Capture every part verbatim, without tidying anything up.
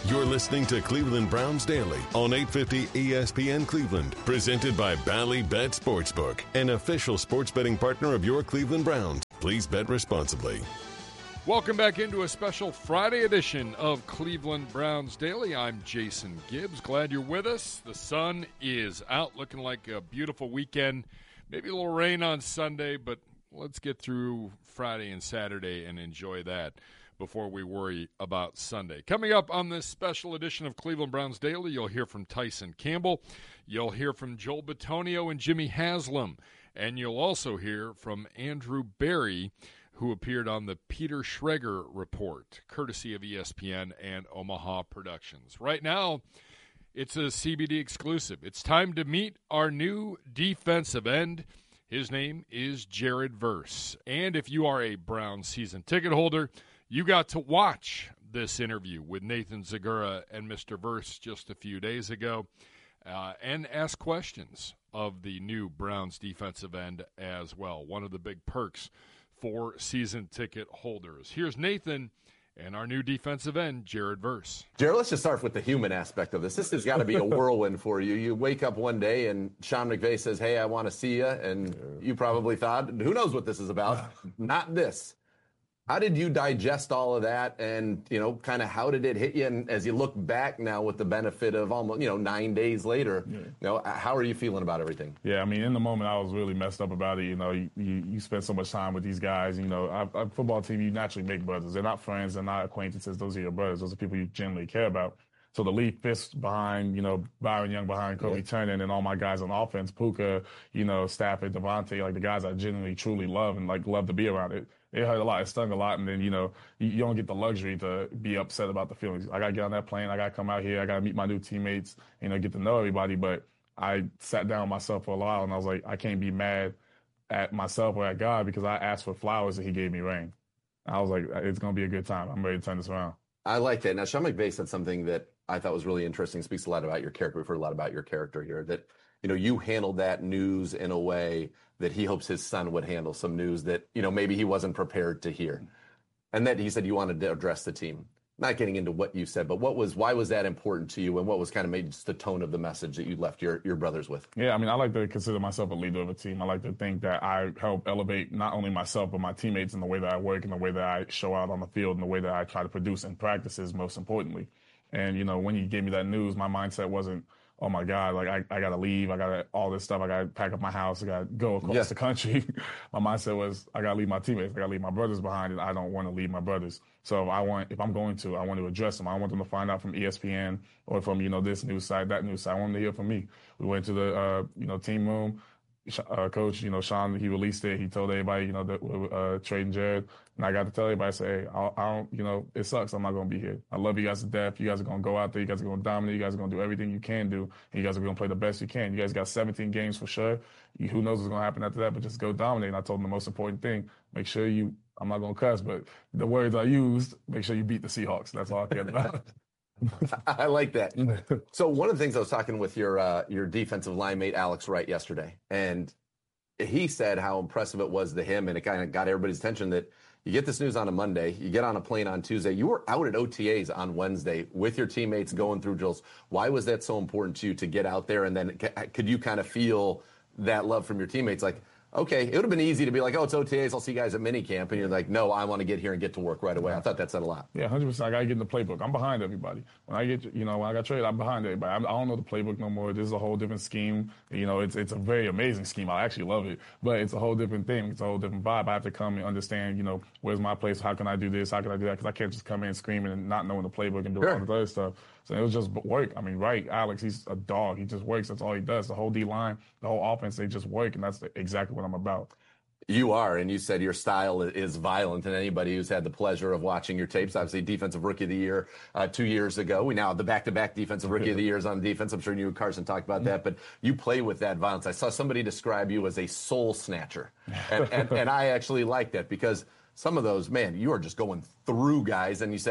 You're listening to Cleveland Browns Daily on eight fifty E S P N Cleveland, presented by Bally Bet Sportsbook, an official sports betting partner of your Cleveland Browns. Please bet responsibly. Welcome back into a special Friday edition of Cleveland Browns Daily. I'm Jason Gibbs. Glad you're with us. The sun is out, looking like a beautiful weekend. Maybe a little rain on Sunday, but let's get through Friday and Saturday and enjoy that before we worry about Sunday. Coming up on this special edition of Cleveland Browns Daily, you'll hear from Tyson Campbell. You'll hear from Joel Bitonio and Jimmy Haslam. And you'll also hear from Andrew Berry, who appeared on the Peter Schrager Report, courtesy of E S P N and Omaha Productions. Right now, it's a C B D exclusive. It's time to meet our new defensive end. His name is Jared Verse. And if you are a Browns season ticket holder, you got to watch this interview with Nathan Zegura and Mister Verse just a few days ago uh, and ask questions of the new Browns defensive end as well. One of the big perks for season ticket holders. Here's Nathan and our new defensive end, Jared Verse. Jared, let's just start with the human aspect of this. This has got to be a whirlwind for you. You wake up one day and Sean McVay says, hey, I want to see you. And you probably thought, who knows what this is about? Not this. How did you digest all of that, and, you know, kind of how did it hit you? And as you look back now with the benefit of almost, you know, nine days later, yeah. you know, how are you feeling about everything? Yeah, I mean, in the moment, I was really messed up about it. You know, you, you, you spend so much time with these guys. You know, our, our football team, you naturally make brothers. They're not friends. They're not acquaintances. Those are your brothers. Those are people you genuinely care about. So the lead fist behind, you know, Byron Young behind Kobe yeah. Turner, and all my guys on offense, Puka, you know, Stafford, Devontae, like the guys I genuinely, truly love and, like, love to be around. It It hurt a lot. It stung a lot. And then, you know, you, you don't get the luxury to be upset about the feelings. I got to get on that plane. I got to come out here. I got to meet my new teammates, you know, get to know everybody. But I sat down with myself for a while, and I was like, I can't be mad at myself or at God because I asked for flowers and he gave me rain. I was like, it's going to be a good time. I'm ready to turn this around. I like that. Now, Sean McVay said something that I thought was really interesting. Speaks a lot about your character. We've heard a lot about your character here, that, you know, you handled that news in a way that he hopes his son would handle some news that, you know, maybe he wasn't prepared to hear. And that he said you wanted to address the team. Not getting into what you said, but what was, why was that important to you, and what was kind of maybe just the tone of the message that you left your, your brothers with? Yeah, I mean, I like to consider myself a leader of a team. I like to think that I help elevate not only myself, but my teammates in the way that I work and the way that I show out on the field and the way that I try to produce in practices, most importantly. And, you know, when you gave me that news, my mindset wasn't, oh my God, like I, I got to leave. I got to all this stuff. I got to pack up my house. I got to go across yes. the country. My mindset was, I got to leave my teammates. I got to leave my brothers behind, and I don't want to leave my brothers. So I want, if I'm going to, I want to address them. I want them to find out from E S P N or from, you know, this news site, that news site. I want them to hear from me. We went to the, uh, you know, team room. Uh, coach, you know, Sean, he released it. He told everybody, you know, that we're uh, trading Jared. And I got to tell everybody, say, hey, I, I don't, you know, it sucks. I'm not going to be here. I love you guys to death. You guys are going to go out there. You guys are going to dominate. You guys are going to do everything you can do. And you guys are going to play the best you can. You guys got seventeen games for sure. You, who knows what's going to happen after that, but just go dominate. And I told him the most important thing, make sure you, I'm not going to cuss, but the words I used, make sure you beat the Seahawks. That's all I cared about. I like that. So one of the things I was talking with your uh, your defensive line mate, Alex Wright, yesterday, and he said how impressive it was to him, and it kind of got everybody's attention that you get this news on a Monday, you get on a plane on Tuesday. You were out at O T As on Wednesday with your teammates going through drills. Why was that so important to you to get out there? And then could you kind of feel that love from your teammates? Like, okay, it would have been easy to be like, oh, it's O T As, I'll see you guys at minicamp. And you're like, no, I want to get here and get to work right away. I thought that said a lot. Yeah, one hundred percent. I got to get in the playbook. I'm behind everybody. When I get, you know, when I got traded, I'm behind everybody. I'm, I don't know the playbook no more. This is a whole different scheme. You know, it's it's a very amazing scheme. I actually love it. But it's a whole different thing. It's a whole different vibe. I have to come and understand, you know, where's my place? How can I do this? How can I do that? Because I can't just come in screaming and not knowing the playbook and doing sure. all the other stuff. So it was just work. I mean, right, Alex, he's a dog. He just works. That's all he does. The whole D-line, the whole offense, they just work, and that's exactly what I'm about. You are, and you said your style is violent, and anybody who's had the pleasure of watching your tapes, obviously Defensive Rookie of the Year uh, two years ago. We now have the back-to-back Defensive Rookie of the Years on defense. I'm sure you and Carson talked about that, but you play with that violence. I saw somebody describe you as a soul snatcher, and, and, and I actually like that because some of those, man, you are just going through guys, and you said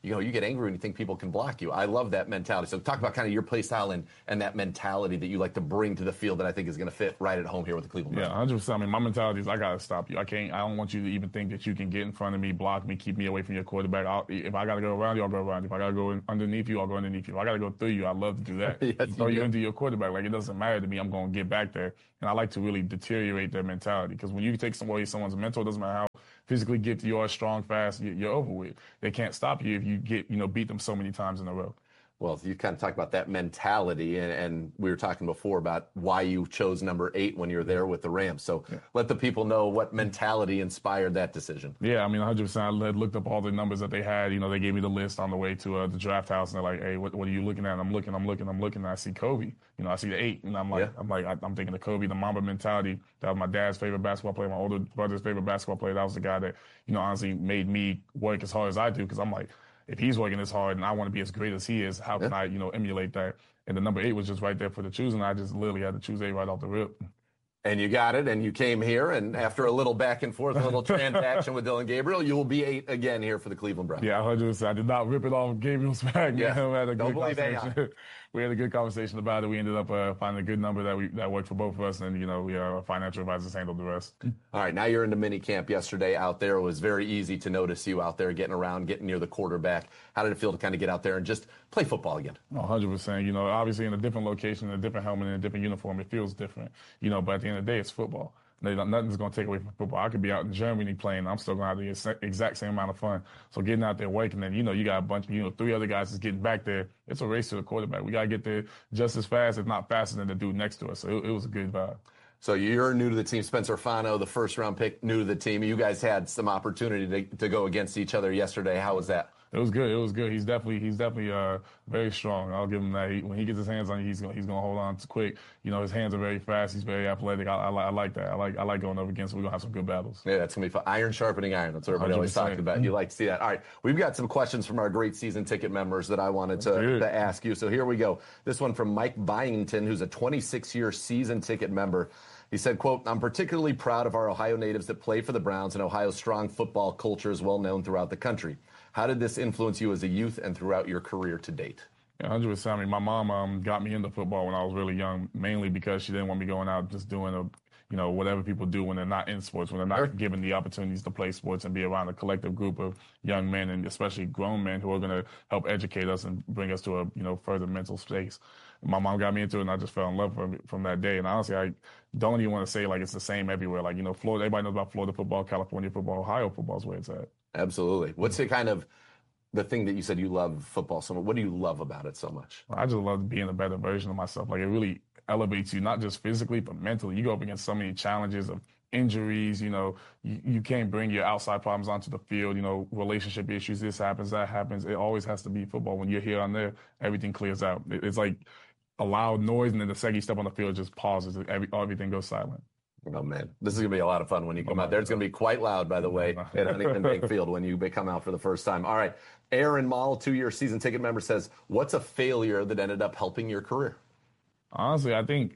you know, you get angry when you think people can block you. I love that mentality. So talk about kind of your play style and, and that mentality that you like to bring to the field that I think is going to fit right at home here with the Cleveland Browns. Yeah, one hundred percent. I mean, my mentality is I got to stop you. I can't, I don't want you to even think that you can get in front of me, block me, keep me away from your quarterback. I'll, if I got to go around you, I'll go around you. If I got to go in, underneath you, I'll go underneath you. If I got to go through you, I love to do that. Yes, throw you you do. into your quarterback. Like, it doesn't matter to me. I'm going to get back there. And I like to really deteriorate their mentality, because when you take away someone's mental, it doesn't matter how physically gifted you are, strong, fast, you're over with. They can't stop you if you get, you know, beat them so many times in a row. Well, you kind of talked about that mentality, and, and we were talking before about why you chose number eight when you were there with the Rams. So yeah. Let the people know what mentality inspired that decision. Yeah, I mean, one hundred percent. I looked up all the numbers that they had. You know, they gave me the list on the way to uh, the draft house, and they're like, "Hey, what, what are you looking at?" And I'm looking, I'm looking, I'm looking, and I see Kobe. You know, I see the eight, and I'm like, yeah. I'm like, I, I'm thinking of Kobe, the Mamba mentality. That was my dad's favorite basketball player, my older brother's favorite basketball player. That was the guy that, you know, honestly made me work as hard as I do, because I'm like, if he's working this hard and I want to be as great as he is, how can yeah. I, you know, emulate that? And the number eight was just right there for the choosing. I just literally had to choose eight right off the rip. And you got it, and you came here, and after a little back and forth, a little transaction with Dillon Gabriel, you will be eight again here for the Cleveland Browns. Yeah, one hundred percent. I did not rip it off Gabriel's back. Yeah. Man. We had a Don't good believe A I. We had a good conversation about it. We ended up uh, finding a good number that we that worked for both of us, and you know, we uh, our financial advisors handled the rest. All right, now you're into mini camp yesterday out there. It was very easy to notice you out there getting around, getting near the quarterback. How did it feel to kind of get out there and just play football again? one hundred percent. You know, obviously in a different location, in a different helmet, in a different uniform, it feels different. You know, but at the end of the day, it's football. Nothing's going to take away from football. I could be out in Germany playing. I'm still going to have the exact same amount of fun. So getting out there working, and, you know, you got a bunch of, you know, three other guys that's getting back there. It's a race to the quarterback. We got to get there just as fast, if not faster, than the dude next to us. So it, it was a good vibe. So you're new to the team. Spencer Fano, the first-round pick, new to the team. You guys had some opportunity to, to go against each other yesterday. How was that? It was good. It was good. He's definitely he's definitely uh, very strong. I'll give him that. He, when he gets his hands on you, he's gonna he's gonna hold on to quick. You know, his hands are very fast. He's very athletic. I, I, I like that. I like I like going up against him. We're gonna have some good battles. Yeah, that's gonna be fun. Iron sharpening iron. That's what everybody always talks about. You like to see that. All right, we've got some questions from our great season ticket members that I wanted to, to ask you. So here we go. This one from Mike Byington, who's a twenty-six year season ticket member. He said, quote, "I'm particularly proud of our Ohio natives that play for the Browns, and Ohio's strong football culture is well known throughout the country. How did this influence you as a youth and throughout your career to date?" Yeah, one hundred percent. I mean, my mom um, got me into football when I was really young, mainly because she didn't want me going out just doing, a, you know, whatever people do when they're not in sports, when they're not sure. given the opportunities to play sports and be around a collective group of young men, and especially grown men who are going to help educate us and bring us to a, you know, further mental space. My mom got me into it, and I just fell in love from from that day. And honestly, I don't even want to say like it's the same everywhere. Like, you know, Florida, everybody knows about Florida football, California football, Ohio football is where it's at. Absolutely. What's the kind of the thing that you said you love football so much? What do you love about it so much? I just love being a better version of myself. Like, it really elevates you, not just physically, but mentally. You go up against so many challenges of injuries, you know, you, you can't bring your outside problems onto the field, you know, relationship issues, this happens, that happens. It always has to be football. When you're here on there, everything clears out. It, it's like a loud noise, and then the second you step on the field, it just pauses. Every, everything goes silent. Oh, man. This is going to be a lot of fun when you come oh, out there. It's going to be quite loud, by the way, at Huntington Bank Field when you come out for the first time. All right. Aaron Mall, two-year season ticket member, says, what's a failure that ended up helping your career? Honestly, I think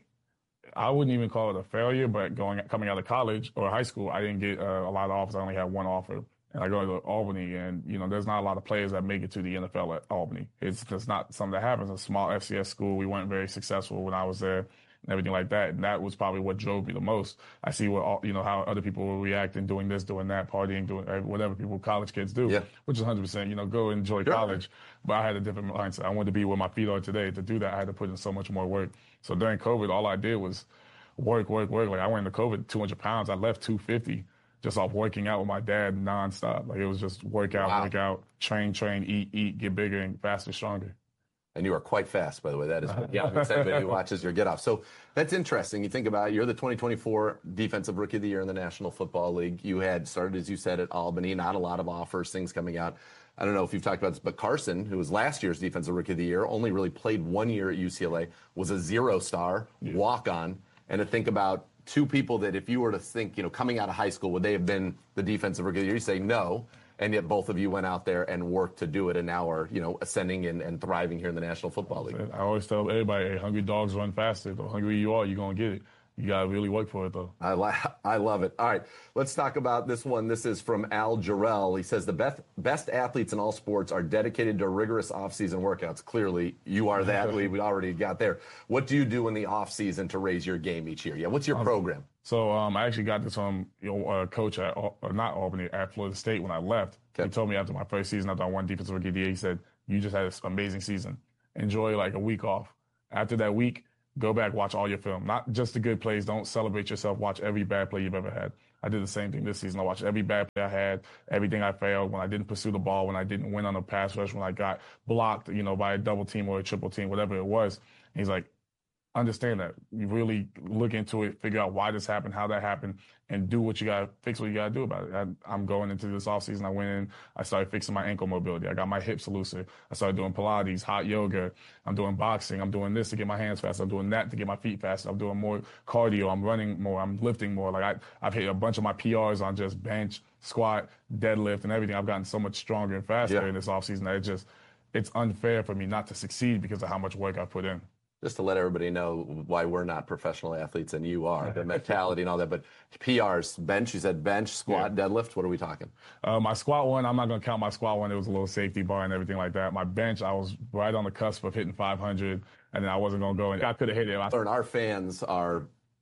I wouldn't even call it a failure, but going coming out of college or high school, I didn't get uh, a lot of offers. I only had one offer. And I go to Albany, and, you know, there's not a lot of players that make it to the N F L at Albany. It's just not something that happens. A small F C S school. We weren't very successful when I was there and everything like that. And that was probably what drove me the most. I see what, all, you know, how other people were reacting, doing this, doing that, partying, doing whatever people, college kids do, yeah. which is one hundred percent, you know, go enjoy sure. college. But I had a different mindset. I wanted to be where my feet are today. To do that, I had to put in so much more work. So during COVID, all I did was work, work, work. Like, I went into COVID two hundred pounds. I left two fifty. Just off working out with my dad nonstop. Like, it was just work out, wow. work out, train, train, eat, eat, get bigger and faster, stronger. And you are quite fast, by the way. That is what yeah, everybody who watches your get off. So that's interesting. You think about it, you're the twenty twenty-four Defensive Rookie of the Year in the National Football League. You had started, as you said, at Albany. Not a lot of offers, things coming out. I don't know if you've talked about this, but Carson, who was last year's Defensive Rookie of the Year, only really played one year at U C L A, was a zero-star, yeah. walk-on. And to think about two people that if you were to think, you know, coming out of high school, would they have been the Defensive Rookie of the Year? You say no, and yet both of you went out there and worked to do it and now are, you know, ascending and, and thriving here in the National Football League. I always tell everybody, hey, hungry dogs run faster. The hungrier you are, you're going to get it. you got to really work for it, though. I, li- I love it. All right, let's talk about this one. This is from Al Jarrell. He says the best, best athletes in all sports are dedicated to rigorous off-season workouts. Clearly, you are that. we, we already got there. What do you do in the off-season to raise your game each year? Yeah, what's your um, program? So um, I actually got this from you know, a coach at, or not Albany, at Florida State when I left. Okay. He told me after my first season, after I won Defensive Rookie of the Year, he said, you just had an amazing season. Enjoy like a week off. After that week, go back, watch all your film. Not just the good plays. Don't celebrate yourself. Watch every bad play you've ever had. I did the same thing this season. I watched every bad play I had, everything I failed, when I didn't pursue the ball, when I didn't win on a pass rush, when I got blocked, you know, by a double team or a triple team, whatever it was. And he's like, understand that. You really look into it, figure out why this happened, how that happened, and do what you got to fix what you got to do about it. I, I'm going into this offseason. I went in, I started fixing my ankle mobility. I got my hips looser. I started doing Pilates, hot yoga. I'm doing boxing. I'm doing this to get my hands faster. I'm doing that to get my feet faster. I'm doing more cardio. I'm running more. I'm lifting more. Like I, I've hit a bunch of my P Rs on just bench, squat, deadlift, and everything. I've gotten so much stronger and faster yeah. in this offseason that it just, it's unfair for me not to succeed because of how much work I put in. Just to let everybody know why we're not professional athletes and you are, the mentality and all that. But P Rs, bench, you said bench, squat, yeah. deadlift. What are we talking? Uh, my squat one, I'm not going to count my squat one. It was a little safety bar and everything like that. My bench, I was right on the cusp of hitting five hundred, and then I wasn't going to go. And I could have hit it. I- Our fans are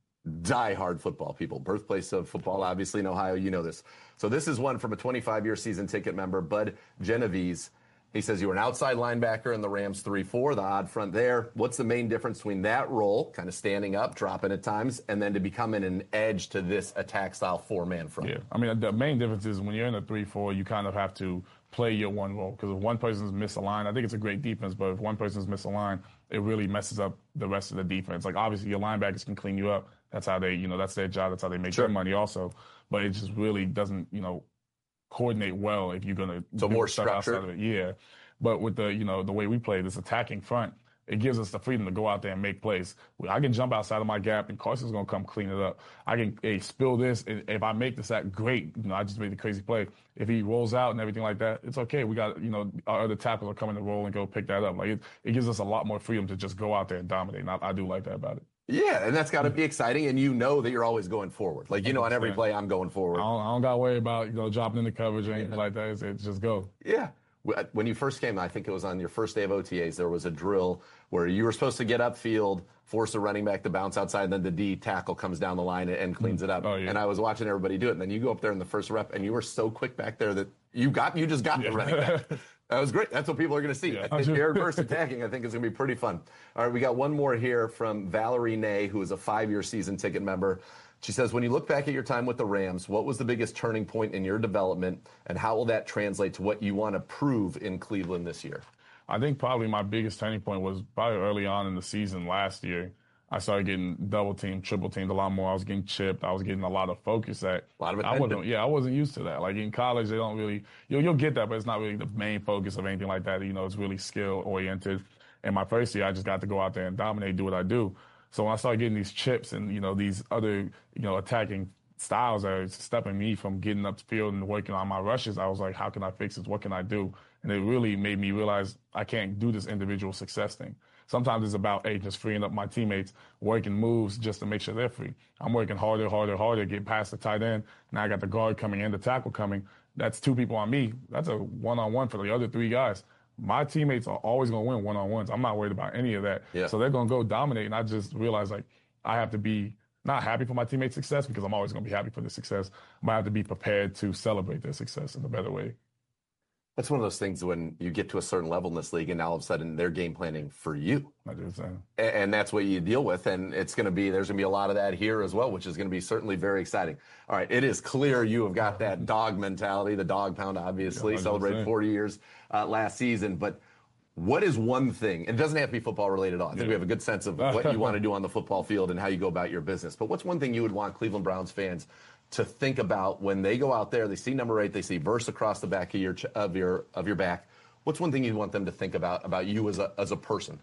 diehard football people. Birthplace of football, obviously, in Ohio. You know this. So this is one from a twenty-five-year season ticket member, Bud Genovese. He says you were an outside linebacker in the Rams three four, the odd front there. What's the main difference between that role, kind of standing up, dropping at times, and then to becoming an edge to this attack-style four-man front? Yeah, I mean, the main difference is when you're in a three four, you kind of have to play your one role. Because if one person's misaligned, I think it's a great defense, but if one person's misaligned, it really messes up the rest of the defense. Like, obviously, your linebackers can clean you up. That's how they, you know, that's their job. That's how they make sure. their money also. But it just really doesn't, you know, coordinate well if you're going to so do more stuff structure. outside of it. Yeah. But with the, you know, the way we play, this attacking front, it gives us the freedom to go out there and make plays. I can jump outside of my gap, and Carson's going to come clean it up. I can hey, spill this. If I make the sack, great. You know, I just made the crazy play. If he rolls out and everything like that, it's okay. We got, you know, our other tackles are coming to roll and go pick that up. Like it, it gives us a lot more freedom to just go out there and dominate. And I, I do like that about it. Yeah, and that's got to be exciting, and you know that you're always going forward. Like, you know, on every play, I'm going forward. I don't, I don't got to worry about, you know, dropping in the coverage or anything yeah. like that. It's, it's just go. Yeah. When you first came, I think it was on your first day of O T As, there was a drill where you were supposed to get upfield, force a running back to bounce outside, and then the D tackle comes down the line and cleans it up. Oh, yeah. And I was watching everybody do it, and then you go up there in the first rep, and you were so quick back there that you got you just got yeah. the running back. That was great. That's what people are going to see. Yeah. Air burst attacking, I think, is going to be pretty fun. All right, we got one more here from Valerie Ney, who is a five-year season ticket member. She says, when you look back at your time with the Rams, what was the biggest turning point in your development, and how will that translate to what you want to prove in Cleveland this year? I think probably my biggest turning point was probably early on in the season last year. I started getting double teamed, triple teamed a lot more. I was getting chipped. I was getting a lot of focus at. A lot of attention. I wasn't, yeah, I wasn't used to that. Like in college, they don't really, you'll, you'll get that, but it's not really the main focus of anything like that. You know, it's really skill oriented. And my first year, I just got to go out there and dominate, do what I do. So when I started getting these chips and, you know, these other, you know, attacking styles that are stopping me from getting up the field and working on my rushes, I was like, how can I fix this? What can I do? And it really made me realize I can't do this individual success thing. Sometimes it's about, hey, just freeing up my teammates, working moves just to make sure they're free. I'm working harder, harder, harder, get past the tight end. Now I got the guard coming and the tackle coming. That's two people on me. That's a one-on-one for the other three guys. My teammates are always going to win one-on-ones. I'm not worried about any of that. Yeah. So they're going to go dominate, and I just realized, like, I have to be not happy for my teammates' success because I'm always going to be happy for their success, but I have to be prepared to celebrate their success in a better way. That's one of those things when you get to a certain level in this league and now all of a sudden they're game planning for you. I do the same. And that's what you deal with. And it's going to be, there's going to be a lot of that here as well, which is going to be certainly very exciting. All right. It is clear you have got that dog mentality, the dog pound, obviously, yeah, celebrated forty years uh, last season. But what is one thing, it doesn't have to be football related at all. I think yeah. we have a good sense of what you want to do on the football field and how you go about your business. But what's one thing you would want Cleveland Browns fans to think about when they go out there, they see number eight, they see verse across the back of your of your of your back? What's one thing you want them to think about about you as a as a person?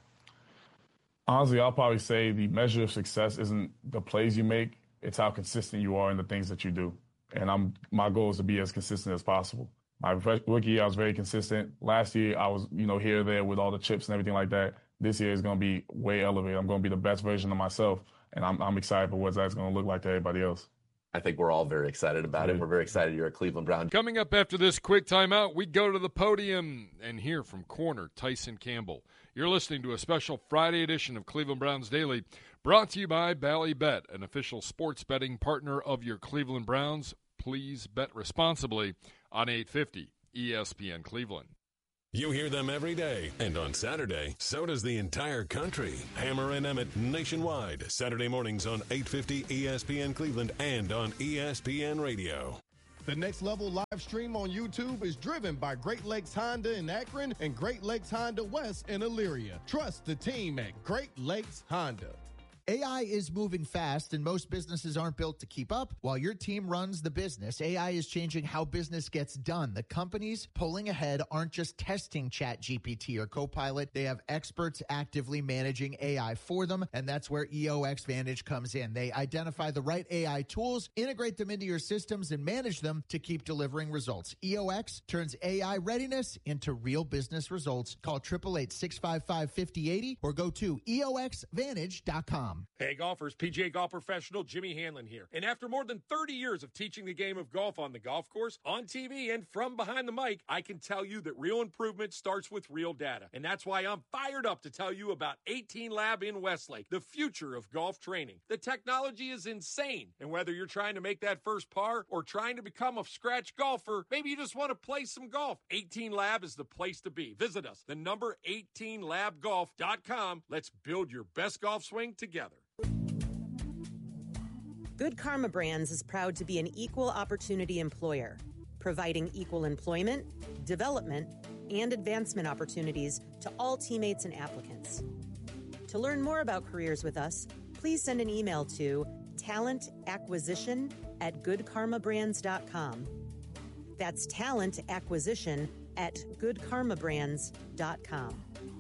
Honestly, I'll probably say the measure of success isn't the plays you make; it's how consistent you are in the things that you do. And I'm my goal is to be as consistent as possible. My rookie year, I was very consistent. Last year, I was you know here or there with all the chips and everything like that. This year is going to be way elevated. I'm going to be the best version of myself. and I'm, I'm excited for what that's going to look like to everybody else. I think we're all very excited about it. We're very excited you're a Cleveland Brown. Coming up after this quick timeout, we go to the podium and hear from corner Tyson Campbell. You're listening to a special Friday edition of Cleveland Browns Daily, brought to you by Bally Bet, an official sports betting partner of your Cleveland Browns. Please bet responsibly on eight fifty E S P N Cleveland. You hear them every day, and on Saturday, so does the entire country. Hammer and Emmett nationwide, Saturday mornings on eight fifty E S P N Cleveland and on E S P N Radio. The Next Level live stream on YouTube is driven by Great Lakes Honda in Akron and Great Lakes Honda West in Elyria. Trust the team at Great Lakes Honda. A I is moving fast, and most businesses aren't built to keep up. While your team runs the business, A I is changing how business gets done. The companies pulling ahead aren't just testing ChatGPT or Copilot. They have experts actively managing A I for them, and that's where E O X Vantage comes in. They identify the right A I tools, integrate them into your systems, and manage them to keep delivering results. E O X turns A I readiness into real business results. Call eight eight eight, six five five, five oh eight oh or go to E O X vantage dot com. Hey golfers, P G A golf professional Jimmy Hanlon here. And after more than thirty years of teaching the game of golf on the golf course, on T V, and from behind the mic, I can tell you that real improvement starts with real data. And that's why I'm fired up to tell you about eighteen Lab in Westlake, the future of golf training. The technology is insane. And whether you're trying to make that first par or trying to become a scratch golfer, maybe you just want to play some golf, eighteen Lab is the place to be. Visit us, the number eighteen lab golf dot com. Let's build your best golf swing together. Good Karma Brands is proud to be an equal opportunity employer, providing equal employment, development, and advancement opportunities to all teammates and applicants. To learn more about careers with us, please send an email to talent acquisition at good karma brands dot com. That's talent acquisition at good karma brands dot com.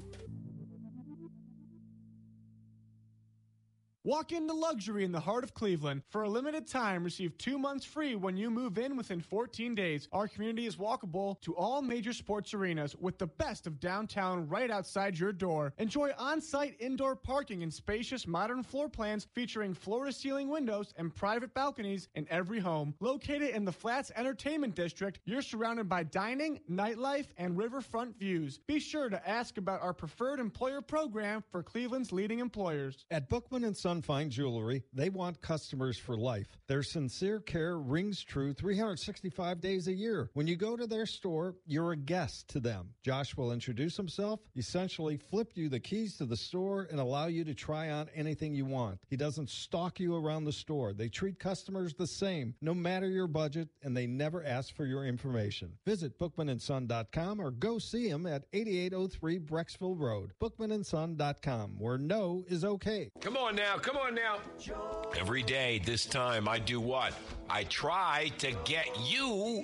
Walk into luxury in the heart of Cleveland. For a limited time, receive two months free when you move in within fourteen days. Our community is walkable to all major sports arenas with the best of downtown right outside your door. Enjoy on-site indoor parking and spacious modern floor plans featuring floor-to-ceiling windows and private balconies in every home. Located in the Flats Entertainment District, you're surrounded by dining, nightlife, and riverfront views. Be sure to ask about our preferred employer program for Cleveland's leading employers. At Bookman and Son Fine Jewelry, they want customers for life. Their sincere care rings true three hundred sixty-five days a year. When you go to their store, you're a guest to them. Josh will introduce himself, essentially flip you the keys to the store, and allow you to try on anything you want. He doesn't stalk you around the store. They treat customers the same, no matter your budget, and they never ask for your information. Visit bookman and son dot com or go see him at eighty-eight oh three Brecksville Road. bookman and son dot com, where no is okay. Come on now, come on now. Every day, this time, I do what? I try to get you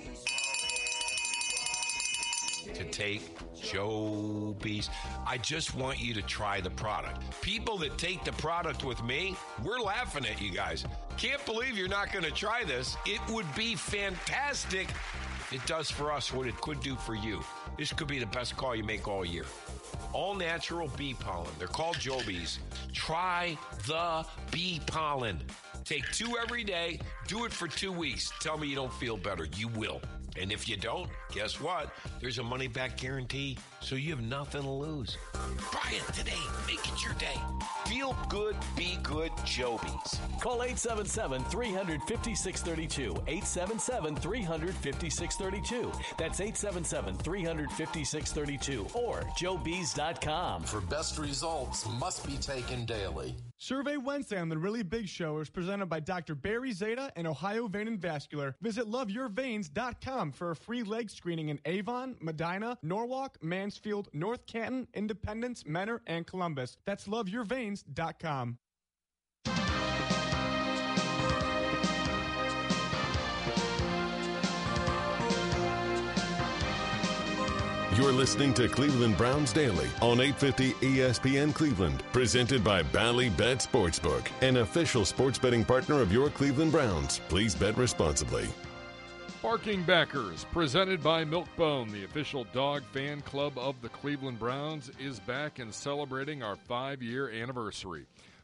to take Jobies. I just want you to try the product. People that take the product with me, we're laughing at you guys. Can't believe you're not going to try this. It would be fantastic. It does for us what it could do for you. This could be the best call you make all year. All natural bee pollen. They're called Jobies. Try the bee pollen. Take two every day. Do it for two weeks. Tell me you don't feel better. You will. And if you don't, guess what? There's a money-back guarantee, so you have nothing to lose. Try it today. Make it your day. Feel good, be good, Jobies. Call eight seven seven, three five six, three two. eight seven seven, three five six, three two. That's eight seven seven, three five six, three two or joe bees dot com. For best results must be taken daily. Survey Wednesday on The Really Big Show is presented by Doctor Barry Zeta and Ohio Vein and Vascular. Visit love your veins dot com for a free leg screening in Avon, Medina, Norwalk, Mansfield, North Canton, Independence, Mentor, and Columbus. That's love your veins dot com. You're listening to Cleveland Browns Daily on eight fifty E S P N Cleveland, presented by Bally Bet Sportsbook, an official sports betting partner of your Cleveland Browns. Please bet responsibly. Barking Backers, presented by Milkbone, the official dog fan club of the Cleveland Browns, is back and celebrating our five-year anniversary.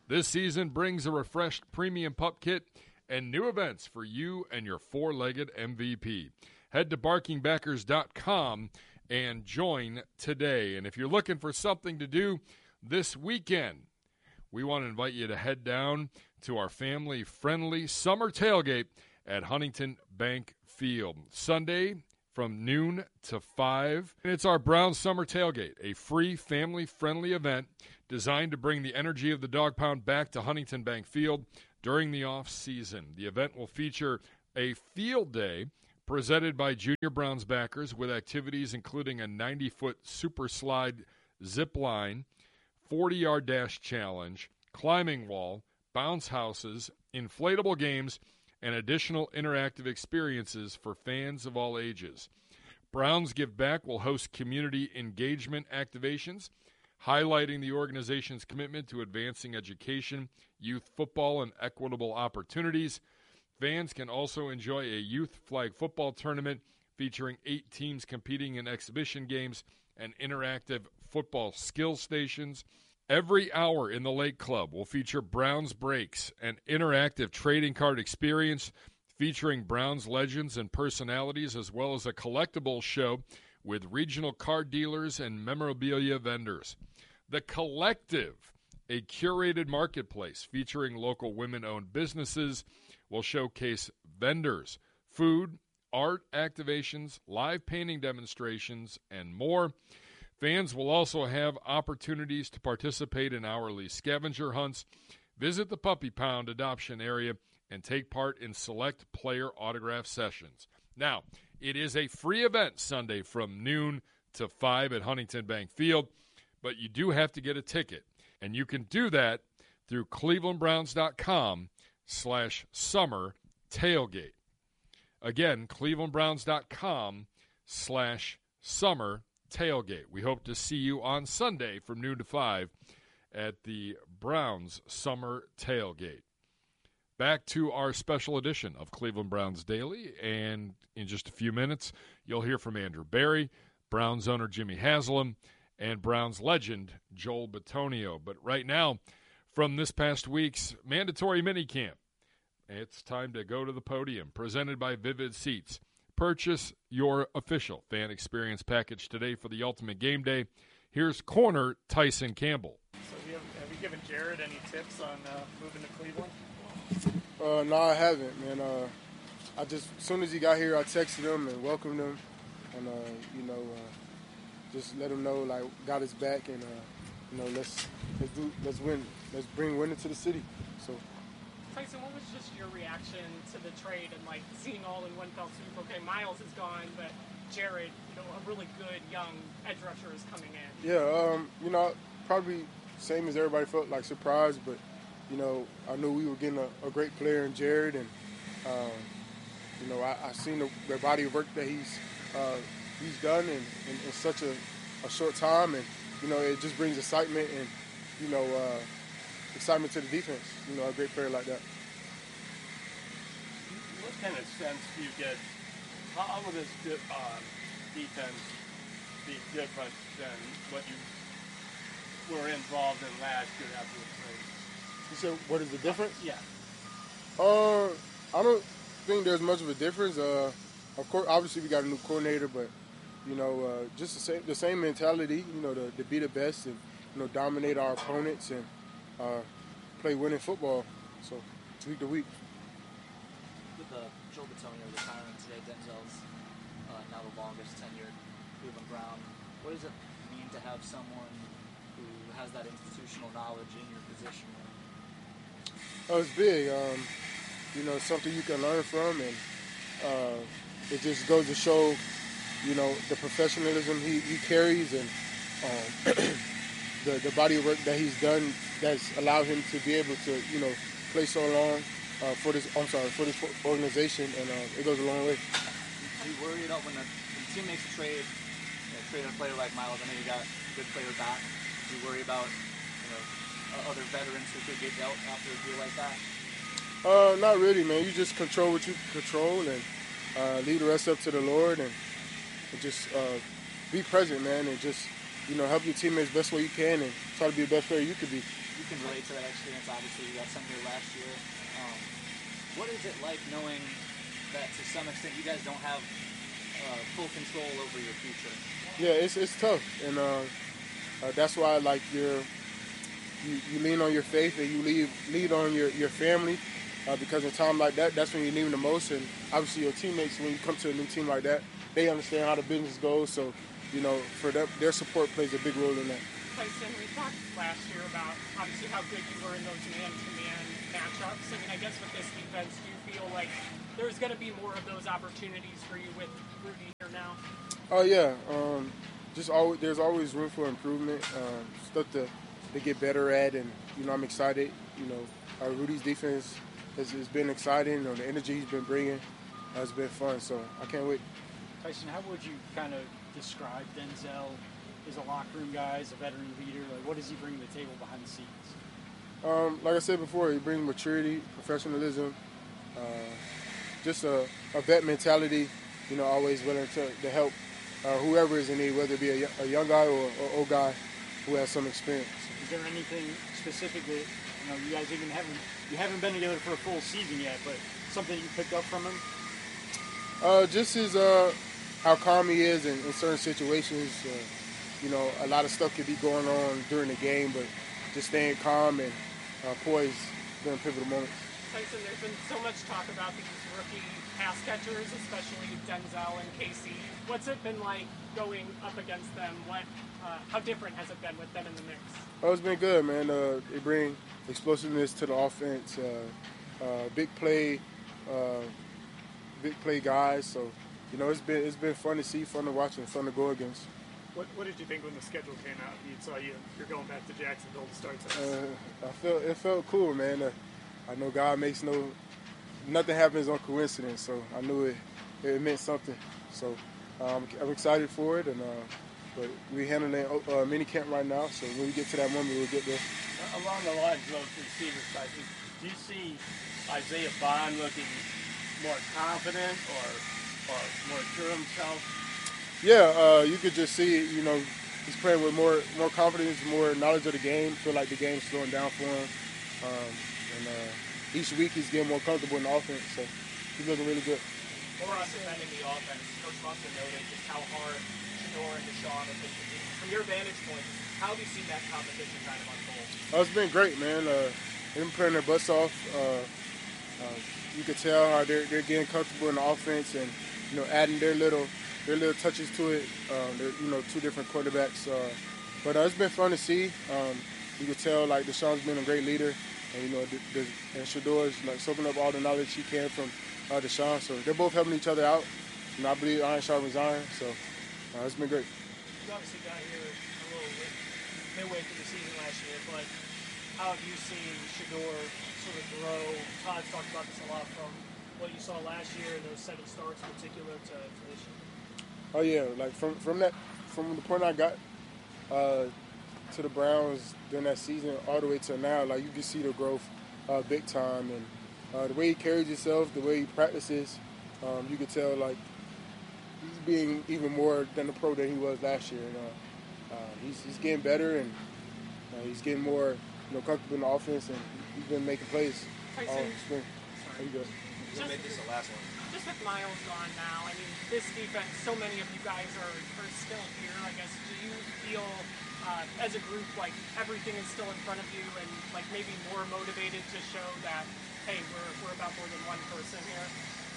This season brings a refreshed premium pup kit and new events for you and your four-legged M V P. Head to barking backers dot com and join today. And if you're looking for something to do this weekend, we want to invite you to head down to our family-friendly summer tailgate at Huntington Bank Field. Sunday from noon to five. And it's our Browns Summer Tailgate, a free family-friendly event designed to bring the energy of the Dog Pound back to Huntington Bank Field during the off-season. The event will feature a field day presented by Junior Browns backers with activities including a ninety-foot super slide zip line, forty-yard dash challenge, climbing wall, bounce houses, inflatable games, and additional interactive experiences for fans of all ages. Browns Give Back will host community engagement activations, highlighting the organization's commitment to advancing education, youth football, and equitable opportunities. Fans can also enjoy a youth flag football tournament featuring eight teams competing in exhibition games and interactive football skill stations. Every hour in the Lake Club will feature Browns Breaks, an interactive trading card experience featuring Browns legends and personalities, as well as a collectible show with regional card dealers and memorabilia vendors. The Collective, a curated marketplace featuring local women-owned businesses, will showcase vendors, food, art activations, live painting demonstrations, and more. Fans will also have opportunities to participate in hourly scavenger hunts, visit the Puppy Pound adoption area, and take part in select player autograph sessions. Now, it is a free event Sunday from noon to five at Huntington Bank Field, but you do have to get a ticket, and you can do that through cleveland browns dot com slash summer tailgate. Again, cleveland browns dot com slash summer tailgate. We hope to see you on Sunday from noon to five at the Browns Summer Tailgate. Back to our special edition of Cleveland Browns Daily, and in just a few minutes, you'll hear from Andrew Berry, Browns owner Jimmy Haslam, and Browns legend Joel Bitonio. But right now, from this past week's mandatory minicamp, it's time to go to the podium, presented by Vivid Seats. Purchase your official fan experience package today for the ultimate game day. Here's corner Tyson Campbell. So have you, have you given Jared any tips on uh, moving to Cleveland? Uh, no, I haven't, man. Uh, I just, as soon as he got here, I texted him and welcomed him, and uh, you know, uh, just let him know like got his back, and uh, you know, let's let's do let's win, let's bring winning to the city. So. Tyson, what was just your reaction to the trade and like seeing all in one fell swoop? Okay, Miles is gone, but Jared, you know, a really good young edge rusher is coming in. Yeah, um, you know, probably same as everybody felt, like surprised, but you know, I knew we were getting a, a great player in Jared, and um, you know, I, I seen the, the body of work that he's uh, he's done in, in, in such a, a short time, and you know, it just brings excitement and you know. Uh, excitement to the defense, you know, a great player like that. What kind of sense do you get, how will this uh, defense be different than what you were involved in last year after the trade? You said, what is the difference? Yeah. Uh, I don't think there's much of a difference. Uh, of course, obviously we got a new coordinator, but, you know, uh, just the same, the same mentality, you know, to, to be the best and, you know, dominate our opponents and, Uh, play winning football, so week to week. With uh, Joel Bitonio retiring today, Denzel's uh, now the longest tenured Cleveland Brown. What does it mean to have someone who has that institutional knowledge in your position? Oh, it's big. Um, you know, something you can learn from, and uh, it just goes to show, you know, the professionalism he, he carries and um, the, the body of work that he's done that's allowed him to be able to, you know, play so long uh, for this. I'm sorry, for this organization, and uh, it goes a long way. Are you worried about when the, when the team makes a trade, you know, trade a player like Miles? I know you got a good player back. Do you worry about, you know, other veterans who could get dealt after a deal like that? Uh, not really, man. You just control what you control and uh, leave the rest up to the Lord, and, and just uh, be present, man, and just, you know, help your teammates best way you can and try to be the best player you could be. you can relate to that experience. Obviously, you got some here last year. Um, what is it like knowing that to some extent you guys don't have uh, full control over your future? Yeah, it's it's tough, and uh, uh, that's why like you're you, you lean on your faith and you lead lead on your your family. Uh, because in a time like that, that's when you need them the most. And obviously your teammates, when you come to a new team like that, they understand how the business goes. So, you know, for them, their support plays a big role in that. Tyson, we talked last year about obviously how good you were in those man-to-man matchups. I mean, I guess with this defense, do you feel like there's going to be more of those opportunities for you with Rudy here now? Oh, yeah. Um, just always, there's always room for improvement, um, stuff to, to get better at. And, you know, I'm excited. You know, uh, Rudy's defense It's, it's been exciting. You know, the energy he's been bringing has been fun, so I can't wait. Tyson, how would you kind of describe Denzel as a locker room guy, as a veteran leader? Like, what does he bring to the table behind the scenes? Um, like I said before, he brings maturity, professionalism, uh, just a, a vet mentality. You know, always willing to, to help uh, whoever is in need, whether it be a, a young guy or an old guy who has some experience. Is there anything specific that you know you guys even haven't you haven't been together for a full season yet, but something you picked up from him? Uh, just his uh, how calm he is in, in certain situations. Uh, you know, a lot of stuff could be going on during the game, but just staying calm and uh, poised during pivotal moments. Tyson, there's been so much talk about these rookie pass catchers, especially Denzel and Casey. What's it been like going up against them? What, uh, how different has it been with them in the mix? Oh, it's been good, man. Uh, they bring explosiveness to the offense, uh, uh, big play, uh, big play guys. So, you know, it's been it's been fun to see, fun to watch, and fun to go against. What, what did you think when the schedule came out? You saw you you're going back to Jacksonville to start this. Uh, I felt it felt cool, man. Uh, I know God makes no nothing happens on coincidence, so I knew it it meant something. So um, I'm excited for it, and uh, but we're handling uh, mini camp right now. So when we get to that moment, we'll get there. Along the lines of those receivers, I think, do you see Isaiah Bond looking more confident or or more sure of himself? Yeah, uh, you could just see, you know, he's playing with more more confidence, more knowledge of the game. Feel like the game's slowing down for him. Um, and uh, each week he's getting more comfortable in the offense, so he's looking really good. More on defending the offense, Coach Munson noted just how hard Shedeur and Deshaun have been competing. From your vantage point, how have you seen that competition kind of unfold? Oh, it's been great, man. Uh, they've been playing their butts off. Uh, uh, you could tell how they're, they're getting comfortable in the offense and, you know, adding their little their little touches to it. Um, they're, you know, two different quarterbacks. Uh, but uh, it's been fun to see. Um, you could tell, like, Deshaun's been a great leader. And, you know, the, the, and Shedeur's, like, soaking up all the knowledge he can from uh, Deshaun. So they're both helping each other out. And I believe iron sharpens iron. So uh, it's been great. You obviously got here a little bit midway through the season last year, but how have you seen Shedeur sort of grow? Todd's talked about this a lot, from what you saw last year and those seven starts in particular to, to this year. Oh yeah, like from from that from the point I got uh, to the Browns during that season all the way to now, like you can see the growth uh, big time, and uh, the way he carries himself, the way he practices, um, you can tell like he's being even more than the pro that he was last year. And, uh, uh, he's he's getting better, and uh, he's getting more you know comfortable in the offense, and he's been making plays all spring. There you go. Just, make this the last one. Just with Miles gone now, I mean, this defense, so many of you guys are, are still here, I guess. Do you feel, uh, as a group, like everything is still in front of you and like maybe more motivated to show that, hey, we're, we're about more than one person here?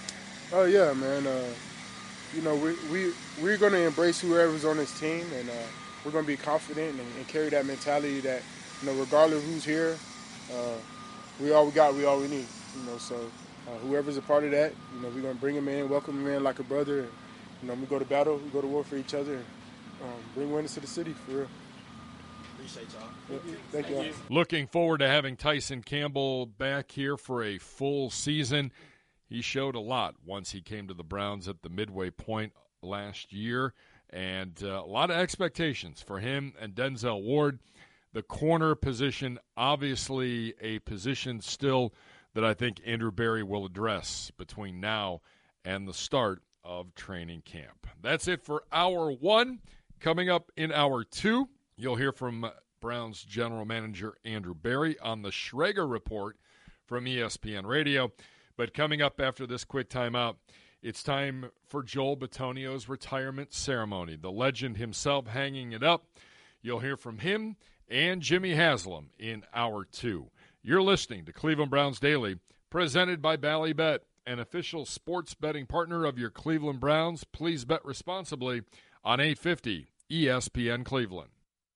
Oh, yeah, man. Uh, you know, we, we, we're going to embrace whoever's on this team, and uh, we're going to be confident and, and carry that mentality that, you know, regardless of who's here, uh, we all we got, we all we need, you know, so. Uh, whoever's a part of that, you know, we're going to bring him in, welcome him in like a brother. And, you know, we go to battle, we go to war for each other, and um, bring winners to the city, for real. Appreciate y'all. Yeah, thank, thank you. Looking forward to having Tyson Campbell back here for a full season. He showed a lot once he came to the Browns at the midway point last year, and uh, a lot of expectations for him and Denzel Ward. The corner position, obviously a position still that I think Andrew Berry will address between now and the start of training camp. That's it for hour one. Coming up in hour two, you'll hear from Browns general manager Andrew Berry on the Schrager Report from E S P N Radio. But coming up after this quick timeout, it's time for Joel Bitonio's retirement ceremony. The legend himself hanging it up. You'll hear from him and Jimmy Haslam in hour two. You're listening to Cleveland Browns Daily, presented by Bally Bet, an official sports betting partner of your Cleveland Browns. Please bet responsibly on eight fifty E S P N Cleveland.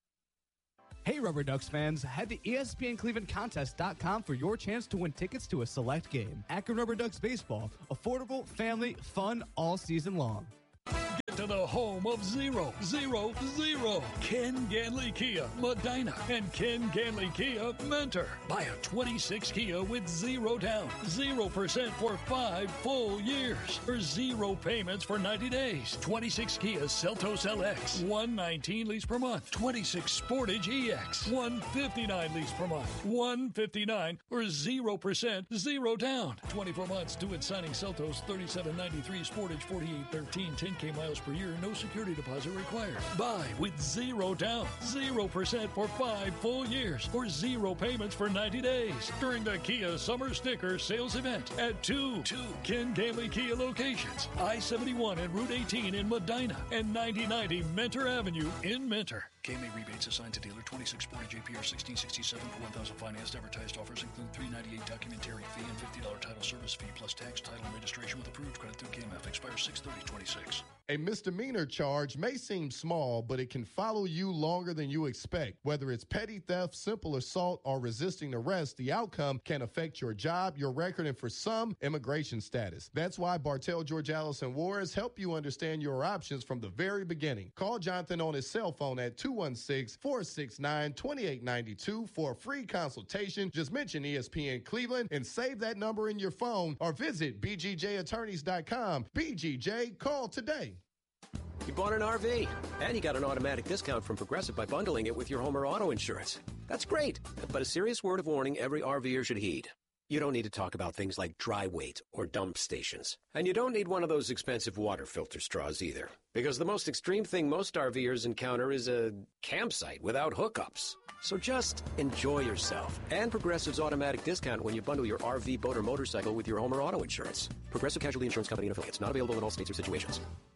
Hey, Rubber Ducks fans, head to E S P N Cleveland Contest dot com for your chance to win tickets to a select game. Akron Rubber Ducks baseball, affordable, family, fun all season long. Get to the home of zero, zero, zero. Ken Ganley Kia, Medina, and Ken Ganley Kia, Mentor. Buy a twenty-six Kia with zero down, zero percent for five full years, or zero payments for ninety days. twenty-six Kia Seltos L X, one nineteen lease per month. twenty-six Sportage E X, one fifty-nine lease per month. one fifty-nine or zero percent, zero down. twenty-four months due at signing Seltos, thirty-seven ninety-three Sportage, forty-eight thirteen, ten K miles per year, no security deposit required. Buy with zero down, zero percent for five full years, or zero payments for ninety days during the Kia Summer Sticker Sales Event at two, two Ken Ganley Kia locations, I seventy-one and Route eighteen in Medina, and ninety ninety Mentor Avenue in Mentor. K M A rebates assigned to dealer. twenty-six Sportage A P R sixteen sixty-seven for one thousand financed. Advertised offers include three ninety-eight documentary fee and fifty dollars title service fee plus tax, title, and registration with approved credit through K M F. Expires six thirty twenty-six. A misdemeanor charge may seem small, but it can follow you longer than you expect. Whether it's petty theft, simple assault, or resisting arrest, the outcome can affect your job, your record, and for some, immigration status. That's why Bartell, George Allison Juarez help you understand your options from the very beginning. Call Jonathan on his cell phone at two one six, four six nine, two eight nine two for a free consultation. Just mention E S P N Cleveland and save that number in your phone, or visit b g j attorneys dot com. B G J, call today. You bought an R V, and you got an automatic discount from Progressive by bundling it with your home or auto insurance. That's great, but a serious word of warning every RVer should heed. You don't need to talk about things like dry weight or dump stations. And you don't need one of those expensive water filter straws either, because the most extreme thing most RVers encounter is a campsite without hookups. So just enjoy yourself and Progressive's automatic discount when you bundle your R V, boat, or motorcycle with your home or auto insurance. Progressive Casualty Insurance Company and affiliates. Not available in all states or situations.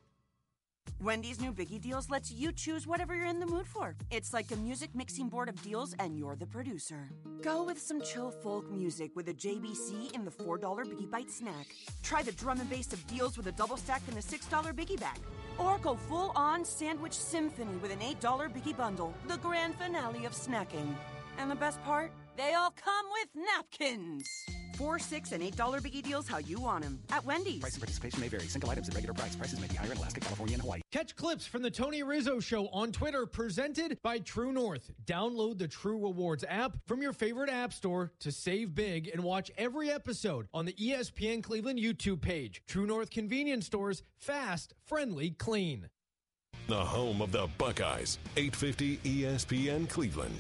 Wendy's new Biggie Deals lets you choose whatever you're in the mood for. It's like a music mixing board of deals, and you're the producer. Go with some chill folk music with a J B C in the four dollar Biggie Bite snack. Try the drum and bass of deals with a double stack in the six dollar Biggie Bag. Or go full-on sandwich symphony with an eight dollar Biggie Bundle, the grand finale of snacking. And the best part? They all come with napkins. Four, six, and eight dollar Biggie Deals how you want them at Wendy's. Price and participation may vary. Single items at regular price. Prices may be higher in Alaska, California, and Hawaii. Catch clips from the Tony Rizzo Show on Twitter, presented by True North. Download the True Rewards app from your favorite app store to save big and watch every episode on the E S P N Cleveland YouTube page. True North convenience stores, fast, friendly, clean. The home of the Buckeyes, eight fifty E S P N Cleveland.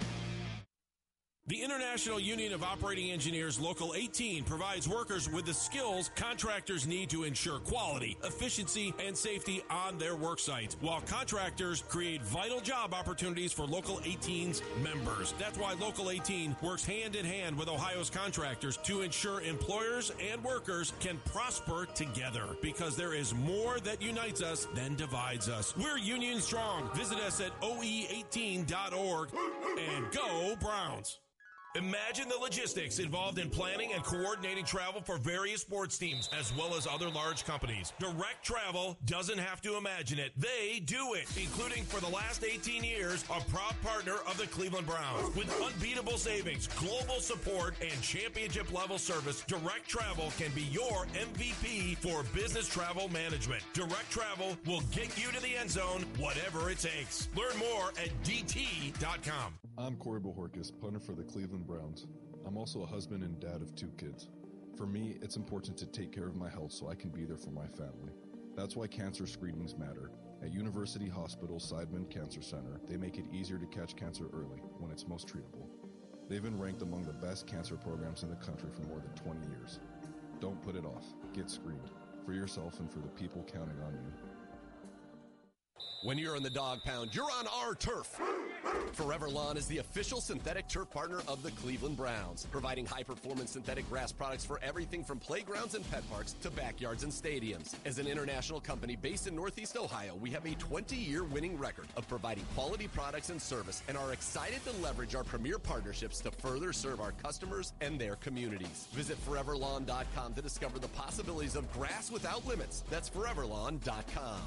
The International Union of Operating Engineers Local eighteen provides workers with the skills contractors need to ensure quality, efficiency, and safety on their work sites, while contractors create vital job opportunities for Local eighteen's members. That's why Local eighteen works hand in hand with Ohio's contractors to ensure employers and workers can prosper together, because there is more that unites us than divides us. We're union strong. Visit us at O E eighteen dot org and go Browns. Imagine the logistics involved in planning and coordinating travel for various sports teams, as well as other large companies. Direct Travel doesn't have to imagine it. They do it, including for the last eighteen years, a proud partner of the Cleveland Browns. With unbeatable savings, global support, and championship-level service, Direct Travel can be your M V P for business travel management. Direct Travel will get you to the end zone, whatever it takes. Learn more at D T dot com. I'm Corey Bohorkis, punter for the Cleveland Browns. I'm also a husband and dad of two kids. For me, it's important to take care of my health so I can be there for my family. That's why cancer screenings matter. At University Hospital Seidman Cancer Center, they make it easier to catch cancer early, when it's most treatable. They've been ranked among the best cancer programs in the country for more than twenty years. Don't put it off. Get screened. For yourself and for the people counting on you. When you're in the dog pound, you're on our turf. Forever Lawn is the official synthetic turf partner of the Cleveland Browns, providing high-performance synthetic grass products for everything from playgrounds and pet parks to backyards and stadiums. As an international company based in Northeast Ohio, we have a twenty-year winning record of providing quality products and service and are excited to leverage our premier partnerships to further serve our customers and their communities. Visit forever lawn dot com to discover the possibilities of grass without limits. That's forever lawn dot com.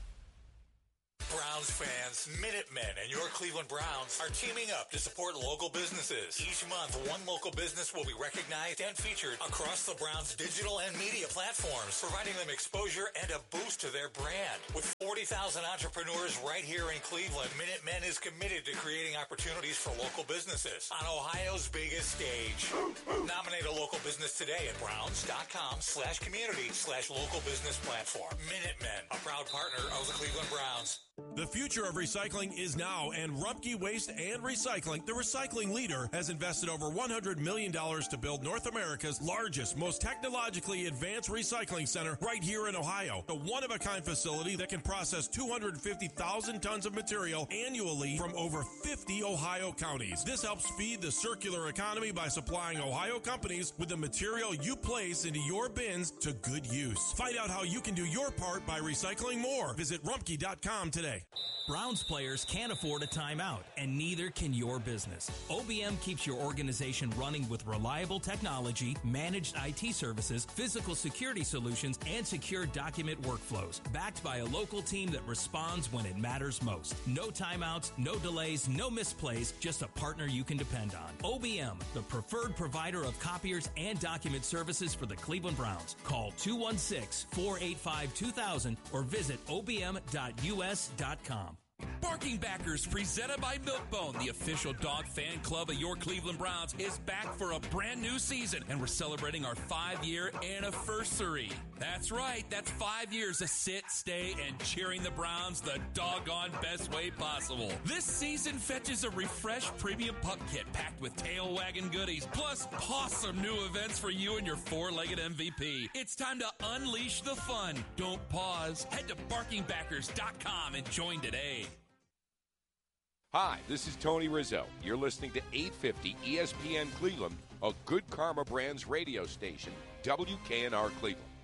Browns fans, Minutemen and your Cleveland Browns are teaming up to support local businesses. Each month, one local business will be recognized and featured across the Browns' digital and media platforms, providing them exposure and a boost to their brand. With forty thousand entrepreneurs right here in Cleveland, Minutemen is committed to creating opportunities for local businesses on Ohio's biggest stage. Nominate a local business today at browns.com slash community slash local business platform. Minutemen, a proud partner of the Cleveland Browns. The future of recycling is now, and Rumpke Waste and Recycling, the recycling leader, has invested over one hundred million dollars to build North America's largest, most technologically advanced recycling center right here in Ohio. A one-of-a-kind facility that can process two hundred fifty thousand tons of material annually from over fifty Ohio counties. This helps feed the circular economy by supplying Ohio companies with the material you place into your bins to good use. Find out how you can do your part by recycling more. Visit rumpke dot com today. Browns players can't afford a timeout, and neither can your business. O B M keeps your organization running with reliable technology, managed I T services, physical security solutions, and secure document workflows, backed by a local team that responds when it matters most. No timeouts, no delays, no misplays, just a partner you can depend on. O B M, the preferred provider of copiers and document services for the Cleveland Browns. Call two one six, four eight five, two thousand or visit O B M dot U S dot com. Barking Backers, presented by Milkbone, the official dog fan club of your Cleveland Browns, is back for a brand new season, and we're celebrating our five-year anniversary. That's right, that's five years of sit, stay, and cheering the Browns the doggone best way possible. This season fetches a refreshed premium pup kit packed with tail wagging goodies, plus awesome new events for you and your four-legged M V P. It's time to unleash the fun. Don't pause. Head to barking backers dot com and join today. Hi, this is Tony Rizzo. You're listening to eight fifty E S P N Cleveland, a Good Karma Brands radio station, W K N R Cleveland.